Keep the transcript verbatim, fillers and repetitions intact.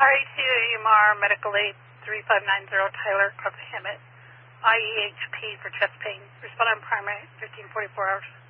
R A two A M R Medical Aid three five nine zero Tyler, Cross Hammett, I E H P for chest pain. Respond on primary, fifteen forty-four hours.